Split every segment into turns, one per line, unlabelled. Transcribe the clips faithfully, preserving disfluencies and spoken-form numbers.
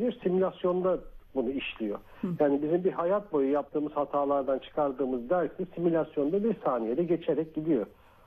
yapıyor? Simülasyonda bunu işliyor. Hı. Yani bizim bir hayat boyu yaptığımız hatalardan çıkardığımız dersi simülasyonda bir saniyede geçerek gidiyor.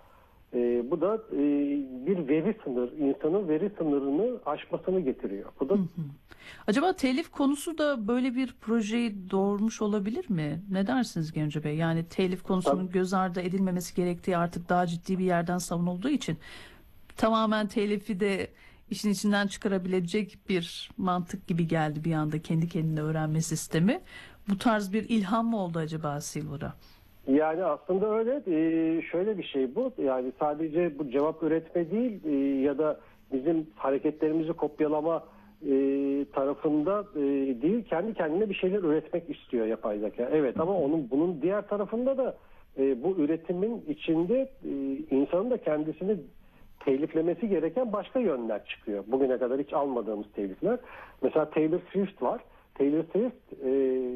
Ee, bu da e, bir veri sınır, insanın veri sınırını aşmasını getiriyor. Bu da... Hı hı.
Acaba telif konusu da böyle bir projeyi doğurmuş olabilir mi? Ne dersiniz Genco Bey? Yani telif konusunun göz ardı edilmemesi gerektiği artık daha ciddi bir yerden savunulduğu için tamamen telifi de işin içinden çıkarabilecek bir mantık gibi geldi bir anda kendi kendine öğrenme sistemi. Bu tarz bir ilham mı oldu acaba Silver'a?
Yani aslında öyle. Ee, şöyle bir şey bu. Yani sadece bu cevap üretme değil e, ya da bizim hareketlerimizi kopyalama e, tarafında e, değil, kendi kendine bir şeyler üretmek istiyor yapay zeka. Evet, ama onun bunun diğer tarafında da e, bu üretimin içinde e, insanın da kendisini teliflemesi gereken başka yönler çıkıyor. Bugüne kadar hiç almadığımız telifler. Mesela Taylor Swift var. Taylor Swift e,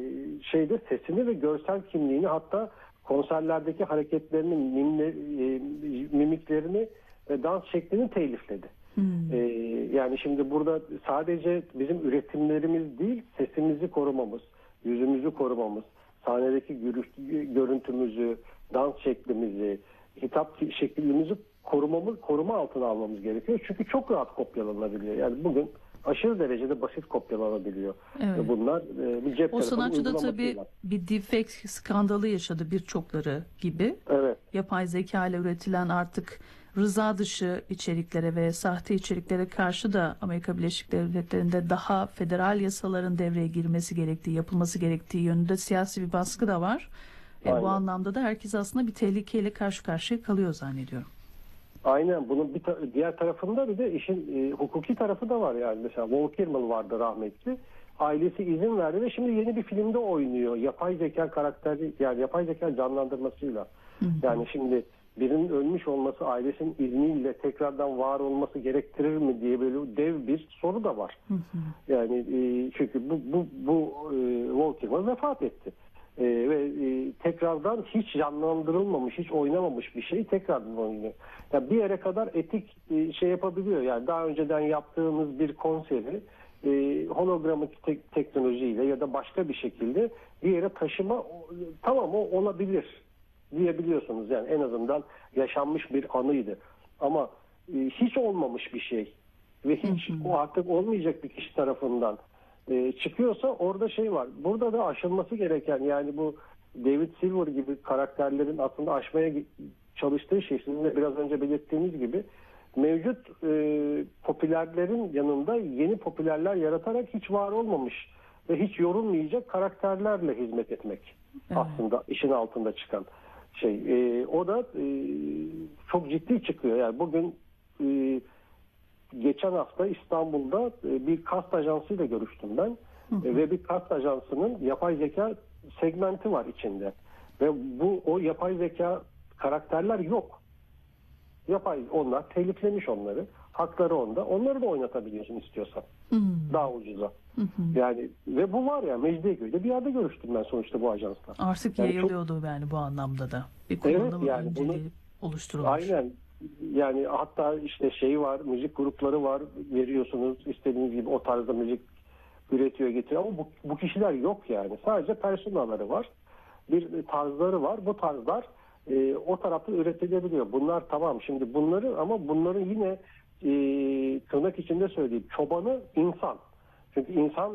şeyde sesini ve görsel kimliğini, hatta konserlerdeki hareketlerini, mimle, e, mimiklerini ve dans şeklini telifledi. Hmm. E, yani şimdi burada sadece bizim üretimlerimiz değil, sesimizi korumamız, yüzümüzü korumamız, sahnedeki görüntümüzü, dans şeklimizi, hitap şeklimizi korumamız, koruma altına almamız gerekiyor. Çünkü çok rahat kopyalanabiliyor. Yani bugün aşırı derecede basit kopyalanabiliyor. Evet. Bunlar e, bir cep
o sanatçı da tabii bir deepfake skandalı yaşadı birçokları gibi.
Evet.
Yapay zeka ile üretilen artık rıza dışı içeriklere ve sahte içeriklere karşı da Amerika Birleşik Devletleri'nde daha federal yasaların devreye girmesi gerektiği, yapılması gerektiği yönünde siyasi bir baskı da var. E, bu anlamda da herkes aslında bir tehlikeyle karşı karşıya kalıyor zannediyorum.
Aynen. Bunun bir ta- diğer tarafında bir de işin e, hukuki tarafı da var yani. Mesela Val Kilmer vardı rahmetli. Ailesi izin verdi ve şimdi yeni bir filmde oynuyor. Yapay zeka karakteri, yani yapay zeka canlandırmasıyla. Hı hı. Yani şimdi birinin ölmüş olması ailesinin izniyle tekrardan var olması gerektirir mi diye böyle dev bir soru da var. Hı hı. Yani e, çünkü bu bu bu e, Val Kilmer vefat etti. Ee, ve e, tekrardan hiç canlandırılmamış, hiç oynamamış bir şey tekrardan oynuyor. Yani bir yere kadar etik e, şey yapabiliyor. Yani daha önceden yaptığınız bir konseri e, hologramik te- teknolojiyle ya da başka bir şekilde bir yere taşıma o, tamam o olabilir diyebiliyorsunuz. Yani en azından yaşanmış bir anıydı. Ama e, hiç olmamış bir şey ve hiç o artık olmayacak bir kişi tarafından E, çıkıyorsa orada şey var. Burada da aşılması gereken, yani bu David Silver gibi karakterlerin aslında aşmaya çalıştığı şey, sizin de biraz önce belirttiğiniz gibi mevcut e, popülerlerin yanında yeni popülerler yaratarak hiç var olmamış ve hiç yorulmayacak karakterlerle hizmet etmek. Evet. Aslında işin altında çıkan şey. E, o da e, çok ciddi çıkıyor. Yani bugün e, geçen hafta İstanbul'da bir kast ajansıyla görüştüm ben. Hı hı. Ve bir kast ajansının yapay zeka segmenti var içinde. Ve bu o yapay zeka karakterler yok. Yapay, onlar teliflemiş onları. Hakları onda. Onları da oynatabiliyorsun istiyorsan. Hı. Daha ucuza. Hı hı. Yani ve bu var ya, Mecidiyeköy'de bir yerde görüştüm ben sonuçta bu ajansla.
Artık yani yayılıyordu çok... yani bu anlamda da. Bir kullanım evet, yani önceliği bunu... oluşturulmuş.
Aynen. Yani hatta işte şey var, müzik grupları var, veriyorsunuz istediğiniz gibi o tarzda müzik üretiyor, getiriyor ama bu, bu kişiler yok yani. Sadece personaları var, bir tarzları var. Bu tarzlar e, o tarafta üretilebiliyor. Bunlar tamam, şimdi bunları, ama bunların yine e, tırnak içinde söyleyeyim, çobanı insan. Çünkü insan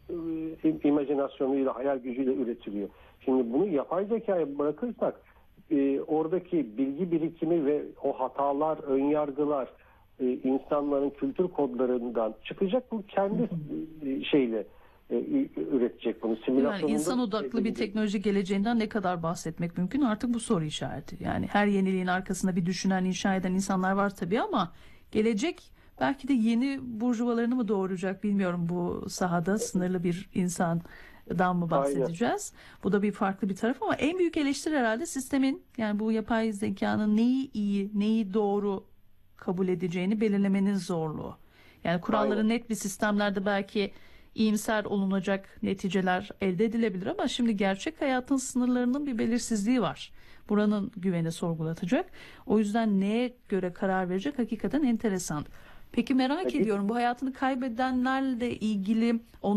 e, imajinasyonuyla, hayal gücüyle üretiliyor. Şimdi bunu yapay zekaya bırakırsak E, oradaki bilgi birikimi ve o hatalar, önyargılar e, insanların kültür kodlarından çıkacak, bu kendi e, şeyle e, üretecek bunu. Simülasyonunda
yani insan odaklı bir teknoloji geleceğinden ne kadar bahsetmek mümkün artık bu soru işareti. Yani her yeniliğin arkasında bir düşünen, inşa eden insanlar var tabii ama gelecek belki de yeni burjuvalarını mı doğuracak bilmiyorum bu sahada. Sınırlı bir insan dan mı bahsedeceğiz? Aynen. Bu da bir farklı bir taraf ama en büyük eleştiri herhalde sistemin, yani bu yapay zekanın neyi iyi, neyi doğru kabul edeceğini belirlemenin zorluğu. Yani kuralları Aynen. net bir sistemlerde belki iyimser olunacak neticeler elde edilebilir ama şimdi gerçek hayatın sınırlarının bir belirsizliği var. Buranın güveni sorgulatacak. O yüzden neye göre karar verecek hakikaten enteresan. Peki merak Peki. ediyorum, bu hayatını kaybedenlerle ilgili